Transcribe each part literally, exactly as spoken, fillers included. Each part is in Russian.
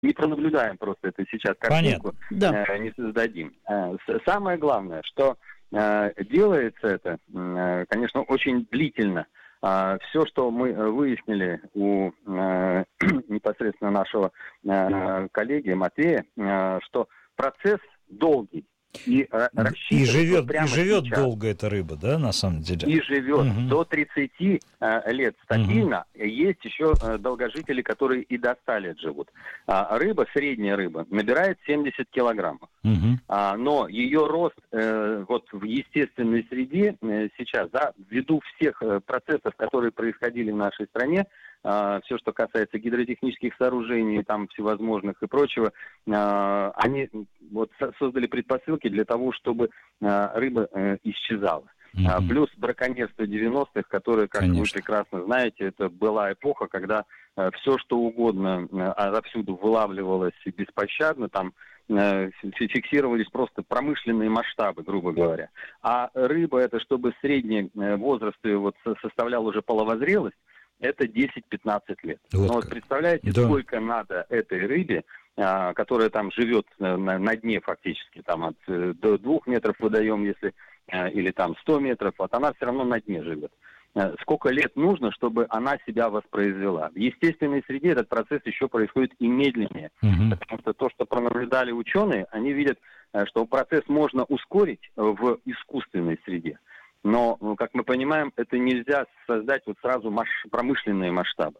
не пронаблюдаем просто это сейчас картинку, да. э, не создадим. Э, самое главное, что э, делается это, э, конечно, очень длительно. Э, все, что мы выяснили у э, непосредственно нашего э, коллеги Матвея, э, что процесс долгий. И, и живет, и живет долго эта рыба, да, на самом деле? И живет угу. до тридцати э, лет стабильно. Угу. Есть еще э, долгожители, которые и до ста лет живут. А, рыба, средняя рыба, набирает семьдесят килограммов. Угу. А, но ее рост э, вот в естественной среде э, сейчас, да, ввиду всех э, процессов, которые происходили в нашей стране, Uh, все, что касается гидротехнических сооружений, там всевозможных и прочего, uh, они вот создали предпосылки для того, чтобы uh, рыба uh, исчезала. Mm-hmm. Uh, плюс браконьерство девяностых, которое, как Конечно. Вы прекрасно знаете, это была эпоха, когда uh, все, что угодно uh, отовсюду вылавливалось беспощадно, там uh, фиксировались просто промышленные масштабы, грубо говоря. А рыба, это чтобы средний uh, возраст вот, составлял уже половозрелость, это десять-пятнадцать лет. Вот Но вот представляете, да. сколько надо этой рыбе, а, которая там живет на, на дне фактически, там от до двух метров водоем, если, а, или там сто метров, вот она все равно на дне живет. А, сколько лет нужно, чтобы она себя воспроизвела? В естественной среде этот процесс еще происходит и медленнее, угу. потому что то, что пронаблюдали ученые, они видят, что процесс можно ускорить в искусственной среде. Но, как мы понимаем, это нельзя создать вот сразу маш- промышленные масштабы.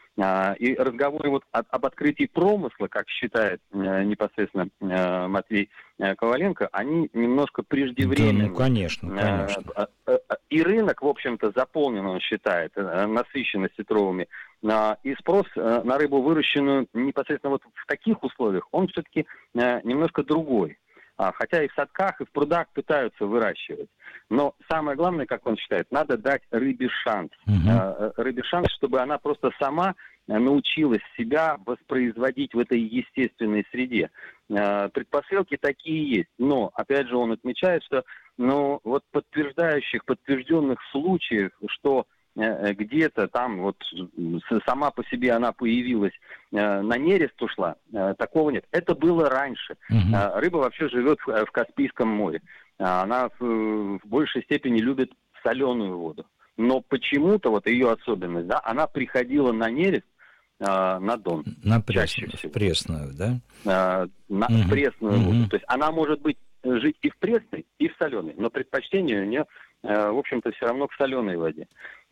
А, и разговоры вот от, об открытии промысла, как считает а, непосредственно а, Матвей а, Коваленко, они немножко преждевременны. Да, ну, конечно, конечно. А, а, а, и рынок, в общем-то, заполнен, он считает, а, насыщен осетровыми. А, и спрос а, на рыбу, выращенную непосредственно вот в таких условиях, он все-таки а, немножко другой. А, хотя и в садках, и в прудах пытаются выращивать. Но самое главное, как он считает, надо дать рыбе шанс. Uh-huh. А, рыбе шанс, чтобы она просто сама научилась себя воспроизводить в этой естественной среде. А, предпосылки такие есть. Но, опять же, он отмечает, что ну, вот подтверждающих, подтвержденных случаев, что где-то там вот сама по себе она появилась, на нерест ушла, такого нет. Это было раньше. Uh-huh. Рыба вообще живет в Каспийском море. Она в большей степени любит соленую воду. Но почему-то вот ее особенность, да, она приходила на нерест, на Дон. На пресную, пресную, да? На uh-huh. пресную uh-huh. воду. То есть она может быть жить и в пресной, и в соленой. Но предпочтение у нее, в общем-то, все равно к соленой воде.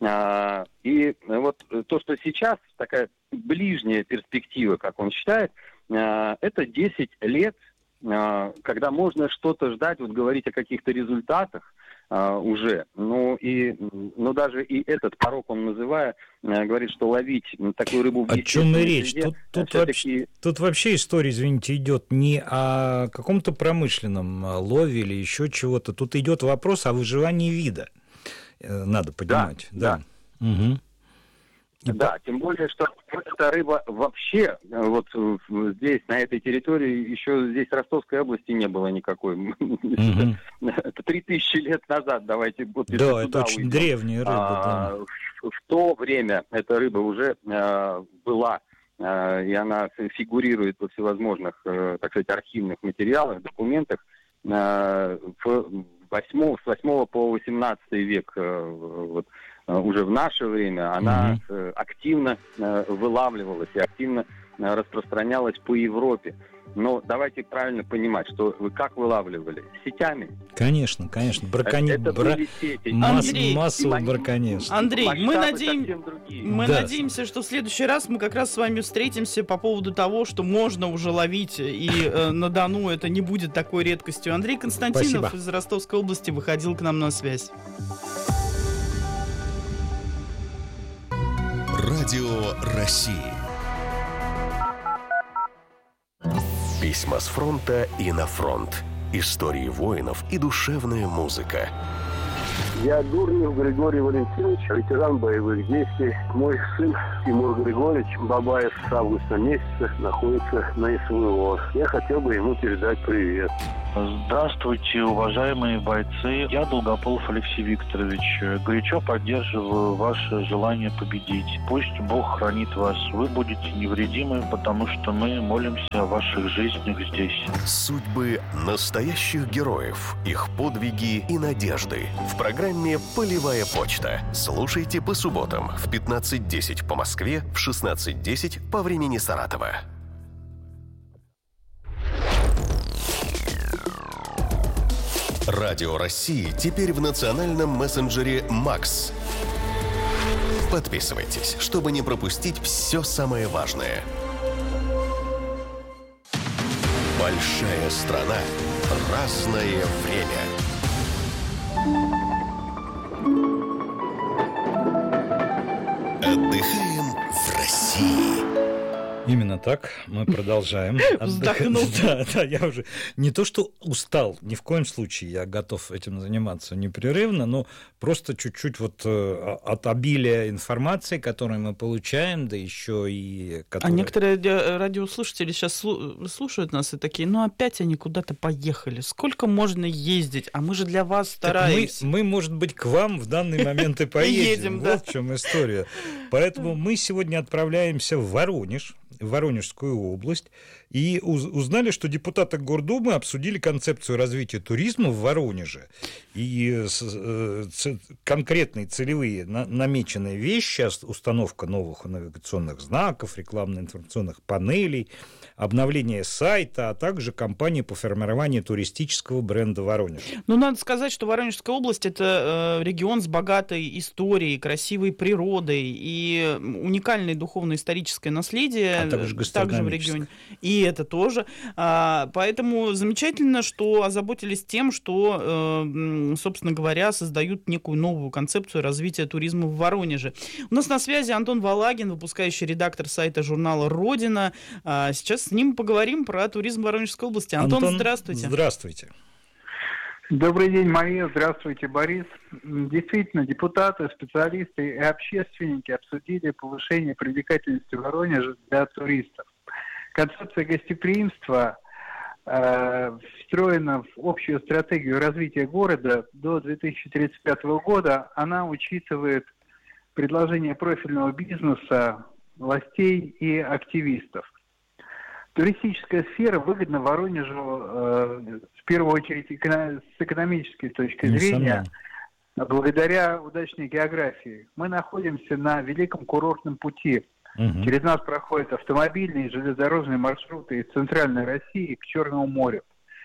И вот то, что сейчас такая ближняя перспектива, как он считает, это десять лет, когда можно что-то ждать, вот говорить о каких-то результатах а, уже. Ну, и, ну, даже и этот порог он называя, а, говорит, что ловить такую рыбу в естественной среде... О чем речь? Тут, тут, вообще, тут вообще история, извините, идет не о каком-то промышленном лове или еще чего-то. Тут идет вопрос о выживании вида. Надо понимать. Да, да. да. Угу. Да, тем более, что эта рыба вообще, вот здесь, на этой территории, еще здесь Ростовской области не было никакой. Mm-hmm. Это три тысячи лет назад, давайте. Вот, да, это очень уйдем. Древняя рыба, а, да. В, в то время эта рыба уже а, была, а, и она фигурирует во всевозможных, а, так сказать, архивных материалах, документах. А, в восьмого, с восьмого по восемнадцатый век, а, вот, уже в наше время она mm-hmm. активно вылавливалась и активно распространялась по Европе. Но давайте правильно понимать, что вы как вылавливали? Сетями? Конечно, конечно. Браконьер... Это Бра... были сети. Андрей, массовое браконьерство. Андрей, мы, надеем... мы да. надеемся, что в следующий раз мы как раз с вами встретимся по поводу того, что можно уже ловить, и э, на Дону это не будет такой редкостью. Андрей Константинов Спасибо. Из Ростовской области выходил к нам на связь. Радио России. Письма с фронта и на фронт. Истории воинов и душевная музыка. Я Дурнев Григорий Валентинович, ветеран боевых действий. Мой сын Тимур Григорьевич Бабаев с августа месяца находится на СВО. Я хотел бы ему передать привет. Здравствуйте, уважаемые бойцы. Я Долгополов Алексей Викторович. Горячо поддерживаю ваше желание победить. Пусть Бог хранит вас. Вы будете невредимы, потому что мы молимся о ваших жизнях здесь. Судьбы настоящих героев, их подвиги и надежды. В программе «Полевая почта». Слушайте по субботам в пятнадцать десять по Москве, в шестнадцать десять по времени Саратова. Радио России теперь в национальном мессенджере «Макс». Подписывайтесь, чтобы не пропустить все самое важное. Большая страна. Разное время. Отдыхаем в России. Именно так, мы продолжаем. Вздохнул. Да, да, я уже не то что устал, ни в коем случае, я готов этим заниматься непрерывно, но просто чуть-чуть вот от обилия информации, которую мы получаем, да еще и... Которая... А некоторые радиослушатели сейчас слушают нас и такие, ну опять они куда-то поехали, сколько можно ездить, а мы же для вас стараемся. Мы, мы, может быть, к вам в данный момент и поедем, вот в чем история. Поэтому мы сегодня отправляемся в Воронеж, в Воронежскую область, и узнали, что депутаты Гордумы обсудили концепцию развития туризма в Воронеже. И конкретные целевые намеченные вещи, установка новых навигационных знаков, рекламно-информационных панелей, обновление сайта, а также кампании по формированию туристического бренда Воронеж. Ну, надо сказать, что Воронежская область – это регион с богатой историей, красивой природой и уникальное духовно-историческое наследие, а также, также в регионе. И это тоже. Поэтому замечательно, что озаботились тем, что, собственно говоря, создают некую новую концепцию развития туризма в Воронеже. У нас на связи Антон Валагин, выпускающий редактор сайта журнала «Родина». Сейчас с ним поговорим про туризм Воронежской области. Антон, Антон здравствуйте. Здравствуйте. Добрый день, Мария. Здравствуйте, Борис. Действительно, депутаты, специалисты и общественники обсудили повышение привлекательности Воронежа для туристов. Концепция гостеприимства э, встроена в общую стратегию развития города до две тысячи тридцать пятого года. Она учитывает предложения профильного бизнеса, властей и активистов. Туристическая сфера выгодна Воронежу э, в первую очередь эко- с экономической точки зрения, благодаря удачной географии. Мы находимся на великом курортном пути. Угу. Через нас проходят автомобильные и железнодорожные маршруты из Центральной России к Черному морю.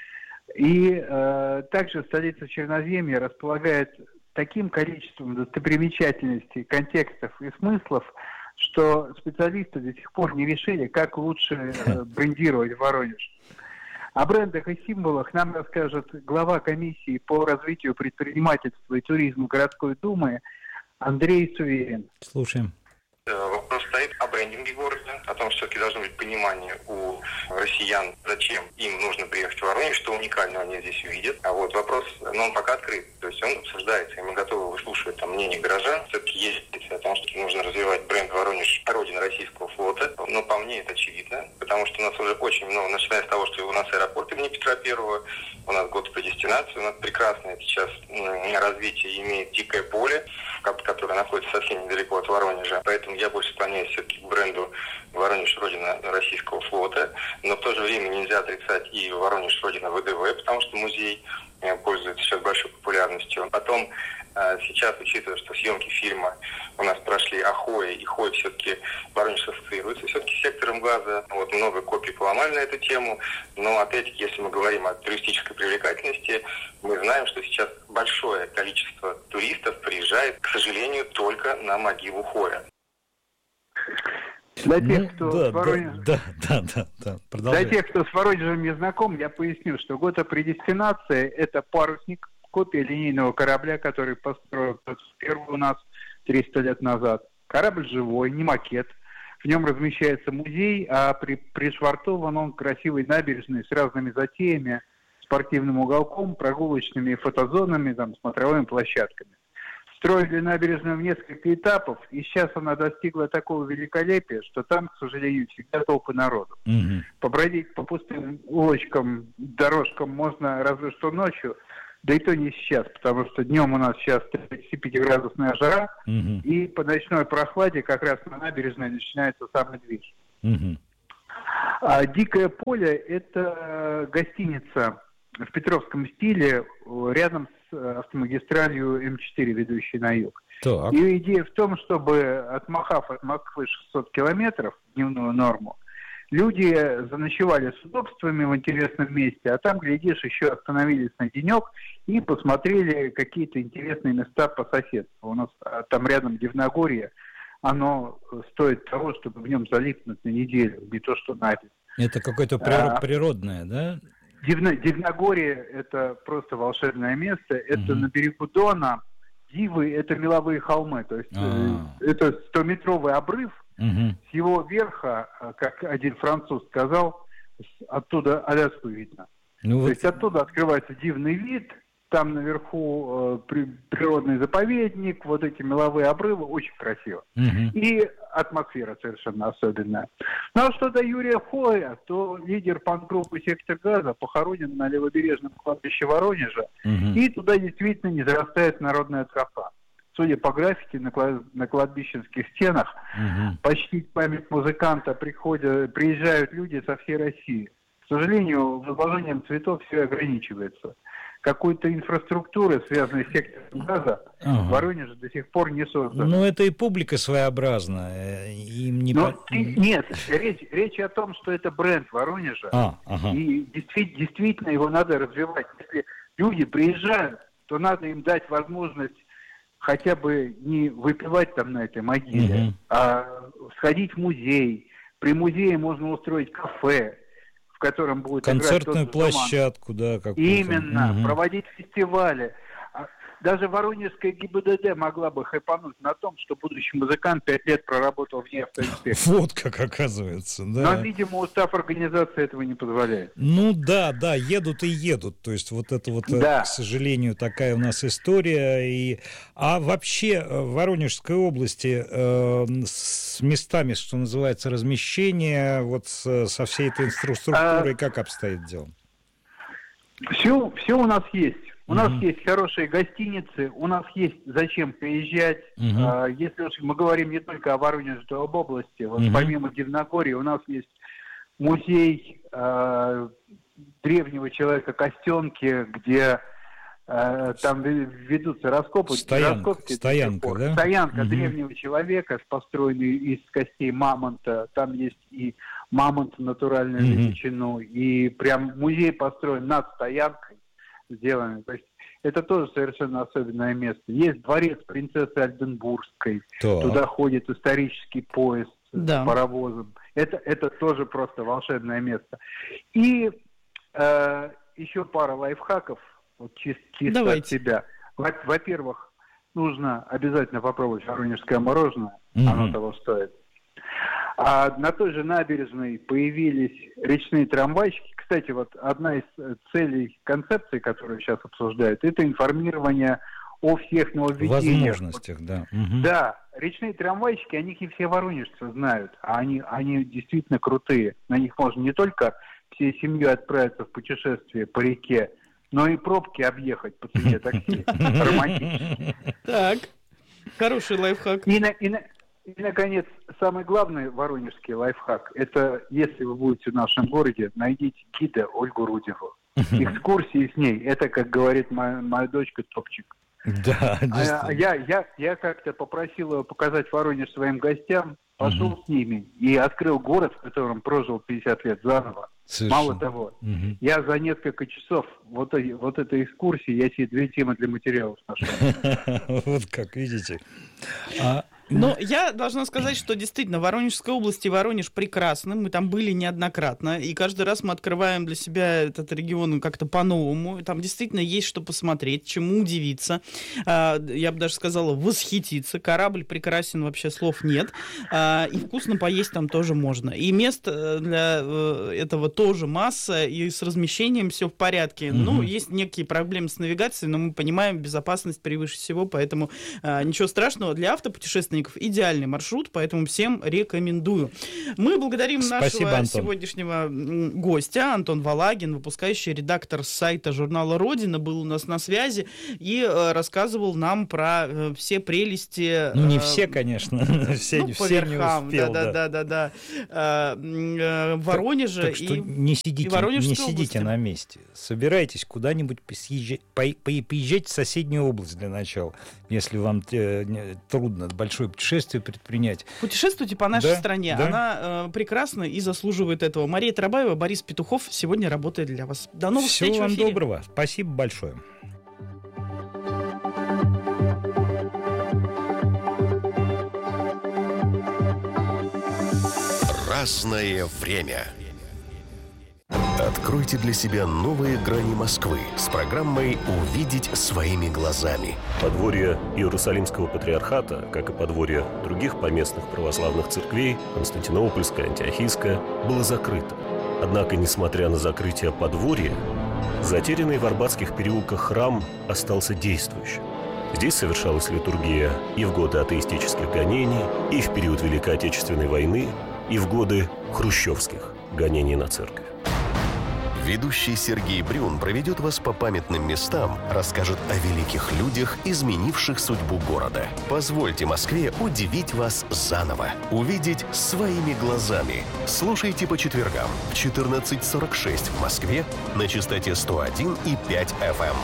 И э, также столица Черноземья располагает таким количеством достопримечательностей, контекстов и смыслов, что специалисты до сих пор не решили, как лучше э, брендировать Воронеж. О брендах и символах нам расскажет глава комиссии по развитию предпринимательства и туризма городской думы Андрей Суверин. Слушаем. Вопрос стоит о брендинге города, о том, что все-таки должно быть понимание у россиян, зачем им нужно приехать в Воронеж, что уникального они здесь увидят. А вот вопрос, но он пока открыт, то есть он обсуждается, и мы готовы выслушивать там мнение горожан. Все-таки есть о том, что нужно развивать бренд Воронеж, родина российского флота, но по мне это очевидно, потому что у нас уже очень много, начиная с того, что у нас аэропорт имени Петра Первого, у нас готовая дестинация, у нас прекрасное сейчас развитие имеет Дикое поле, которое находится совсем недалеко от Воронежа, поэтому я больше склоняюсь все-таки к бренду Воронеж, родина российского флота, но в то же время нельзя отрицать и Воронеж, родина ВДВ, потому что музей пользуется сейчас большой популярностью. Потом сейчас, учитывая, что съемки фильма у нас прошли Ахоя, и Хой все-таки Воронеж ассоциируется все-таки с сектором газа. Вот много копий поломали на эту тему, но опять-таки, если мы говорим о туристической привлекательности, мы знаем, что сейчас большое количество туристов приезжает, к сожалению, только на могилу Хоя. Для тех, кто да, с Воронежем... да, да, да, да, Для тех, кто с Воронежем не знаком, я поясню, что готопредестинация – это парусник, копия линейного корабля, который построил первый у нас триста лет назад. Корабль живой, не макет. В нем размещается музей, а при, пришвартован он к красивой набережной с разными затеями, спортивным уголком, прогулочными фотозонами, там, смотровыми площадками. Строили набережную в несколько этапов, и сейчас она достигла такого великолепия, что там, к сожалению, всегда толпы народу. Mm-hmm. Побродить по пустым улочкам, дорожкам можно разве что ночью, да и то не сейчас, потому что днем у нас сейчас тридцатипятиградусная жара, mm-hmm. и по ночной прохладе как раз на набережной начинается самый движ. Mm-hmm. А «Дикое поле» — это гостиница в петровском стиле рядом с автомагистралью эм четыре, ведущей на юг. Так. Ее идея в том, чтобы, отмахав от Москвы шестьсот километров, дневную норму, люди заночевали с удобствами в интересном месте, а там, глядишь, еще остановились на денек и посмотрели какие-то интересные места по соседству. У нас там рядом Дивногорье, оно стоит того, чтобы в нем залипнуть на неделю, не то что на день. Это какое-то природ, а, природное, да? Дивно, Дивногорье – это просто волшебное место. Это угу. на берегу Дона. Дивы – это меловые холмы. То есть А-а-а. это стометровый обрыв. Угу. С его верха, как один француз сказал, оттуда Аляску видно. Ну, то вот... есть оттуда открывается дивный вид. Там наверху э, при, природный заповедник, вот эти меловые обрывы, очень красиво. Uh-huh. И атмосфера совершенно особенная. Ну а что до Юрия Хоя, то лидер панк-группы «Сектор Газа» похоронен на левобережном кладбище Воронежа, uh-huh. и туда действительно не зарастает народная тропа. Судя по граффити на, клад... на кладбищенских стенах, uh-huh. почтить память музыканта приходят, приезжают люди со всей России. К сожалению, возложением цветов все ограничивается. Какой-то инфраструктуры, связанной с сектором газа, ага. в Воронеже до сих пор не создана. Ну, это и публика своеобразная. Им не Но, по... Нет, речь, речь о том, что это бренд Воронежа, а, ага. и действительно, действительно его надо развивать. Если люди приезжают, то надо им дать возможность хотя бы не выпивать там на этой могиле, угу. а сходить в музей. При музее можно устроить кафе, в котором будет концертную площадку, да, какую-то. Именно, угу. проводить фестивали. Даже Воронежская ГИБДД могла бы хайпануть на том, что будущий музыкант пять лет проработал вне автоинспекции. Вот как оказывается, да. Но, видимо, устав организации этого не позволяет. Ну да, да, едут и едут. То есть вот это вот, да. к сожалению, такая у нас история. И... А вообще в Воронежской области э, с местами, что называется, размещения, вот с, со всей этой инфраструктурой, а... как обстоит дело? Все, все у нас есть. У uh-huh. нас есть хорошие гостиницы, у нас есть зачем приезжать. Uh-huh. А, если уж мы говорим не только о Воронеже, то об области. Вот uh-huh. помимо Дивногорья у нас есть музей а, древнего человека Костенки, где а, там ведутся раскопы. Стоянка, раскопки, стоянка, да? Стоянка uh-huh. древнего человека, построенный из костей мамонта. Там есть и мамонт натуральную uh-huh. величину, и прям музей построен над стоянкой. Сделаны. То есть это тоже совершенно особенное место. Есть дворец принцессы Альденбургской. Да. Туда ходит исторический поезд да. с паровозом. Это, это тоже просто волшебное место. И э, еще пара лайфхаков, вот чисто, чисто от себя. Во- во-первых, нужно обязательно попробовать воронежское мороженое. Mm-hmm. Оно того стоит. А на той же набережной появились речные трамвайчики. Кстати, вот одна из целей концепции, которую сейчас обсуждают, это информирование о всех нововведениях. Возможностях, да. Угу. Да, речные трамвайчики, о них и все воронежцы знают, а они, они действительно крутые. На них можно не только всей семьей отправиться в путешествие по реке, но и пробки объехать по цене такси. Романтично. Так, хороший лайфхак. И, И, наконец, самый главный воронежский лайфхак – это, если вы будете в нашем городе, найдите гида Ольгу Рудеву. Экскурсии с ней – это, как говорит моя, моя дочка, топчик. Да, а я, я, я как-то попросил ее показать Воронеж своим гостям, пошел uh-huh. с ними и открыл город, в котором прожил пятьдесят лет заново. Совершенно. Мало того, uh-huh. я за несколько часов вот, вот этой экскурсии, я себе две темы для материалов нашел. Вот как, видите. А Но я должна сказать, что действительно Воронежская область и Воронеж прекрасны. Мы там были неоднократно. И каждый раз мы открываем для себя этот регион как-то по-новому. Там действительно есть что посмотреть, чему удивиться. Я бы даже сказала, восхититься. Корабль прекрасен, вообще слов нет. И вкусно поесть там тоже можно. И мест для этого тоже масса. И с размещением все в порядке. Угу. Ну, есть некие проблемы с навигацией, но мы понимаем, безопасность превыше всего. Поэтому ничего страшного. Для автопутешественников идеальный маршрут, поэтому всем рекомендую. Мы благодарим Спасибо, нашего Антон. сегодняшнего гостя, Антон Валагин, выпускающий редактор сайта журнала «Родина», был у нас на связи и э, рассказывал нам про э, все прелести... Э, ну, не все, конечно, все, ну, все не успел. Да-да-да. В Воронеже так что и не сидите, и не сидите на месте. Собирайтесь куда-нибудь съезжать, поезжать в соседнюю область для начала, если вам э, трудно большое путешествие предпринять. Путешествуйте по нашей да, стране. да. Она э, прекрасна и заслуживает этого. Мария Тарабаева, Борис Петухов сегодня работает для вас. До новых Всего встреч в эфире. вам доброго. Спасибо большое. Разное время. Откройте для себя новые грани Москвы с программой «Увидеть своими глазами». Подворье Иерусалимского патриархата, как и подворье других поместных православных церквей, Константинопольская, Антиохийская, было закрыто. Однако, несмотря на закрытие подворья, затерянный в арбатских переулках храм остался действующим. Здесь совершалась литургия и в годы атеистических гонений, и в период Великой Отечественной войны, и в годы хрущевских гонений на церковь. Ведущий Сергей Брюн проведет вас по памятным местам, расскажет о великих людях, изменивших судьбу города. Позвольте Москве удивить вас заново. Увидеть своими глазами. Слушайте по четвергам в четырнадцать сорок шесть в Москве на частоте сто один и пять эф эм.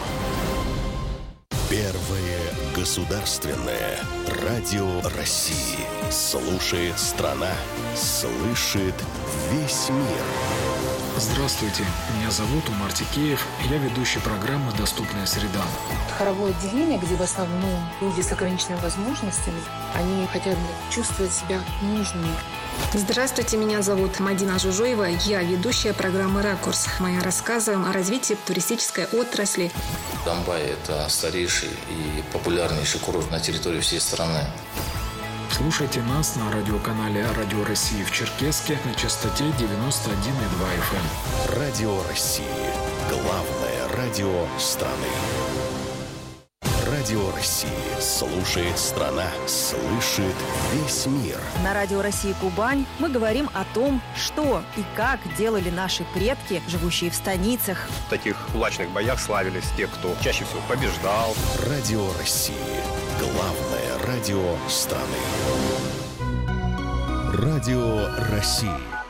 Первое государственное радио России. Слушает страна, слышит весь мир. Здравствуйте, меня зовут Умар Тикеев, я ведущий программы «Доступная среда». Хоровое отделение, где в основном люди с ограниченными возможностями, они хотят чувствовать себя нужными. Здравствуйте, меня зовут Мадина Жужоева, я ведущая программы «Ракурс». Мы рассказываем о развитии туристической отрасли. Донбай – это старейший и популярнейший курорт на территории всей страны. Слушайте нас на радиоканале «Радио России» в Черкесске на частоте девяносто один и два эф эм. Радио России. Главное радио страны. Радио России. Слушает страна, слышит весь мир. На Радио России Кубань мы говорим о том, что и как делали наши предки, живущие в станицах. В таких кулачных боях славились те, кто чаще всего побеждал. Радио России. Главное радио страны. Радио России.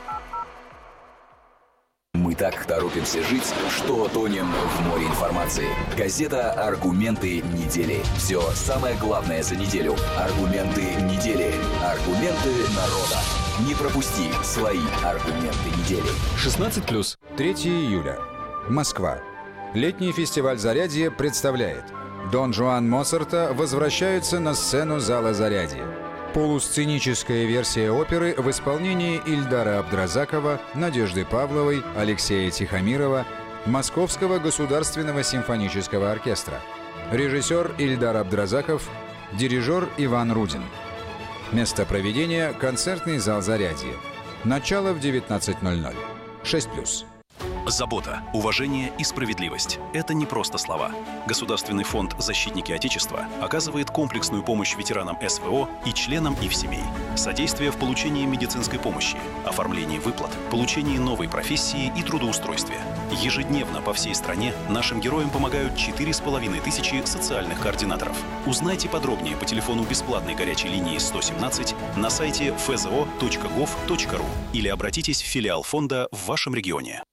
Мы так торопимся жить, что тонем в море информации. Газета «Аргументы недели». Все самое главное за неделю. Аргументы недели. Аргументы народа. Не пропусти свои аргументы недели. шестнадцать плюс. третьего июля. Москва. Летний фестиваль «Зарядье» представляет. Дон Жуан Моцарта возвращается на сцену зала «Зарядье». Полусценическая версия оперы в исполнении Ильдара Абдразакова, Надежды Павловой, Алексея Тихомирова, Московского государственного симфонического оркестра. Режиссер Ильдар Абдразаков, дирижер Иван Рудин. Место проведения – концертный зал «Зарядье». Начало в девятнадцать ноль ноль. шесть плюс. Забота, уважение и справедливость – это не просто слова. Государственный фонд «Защитники Отечества» оказывает комплексную помощь ветеранам эс вэ о и членам их семей. Содействие в получении медицинской помощи, оформлении выплат, получении новой профессии и трудоустройстве. Ежедневно по всей стране нашим героям помогают четыре с половиной тысячи социальных координаторов. Узнайте подробнее по телефону бесплатной горячей линии сто семнадцать на сайте эф зэ о точка гов точка ру или обратитесь в филиал фонда в вашем регионе.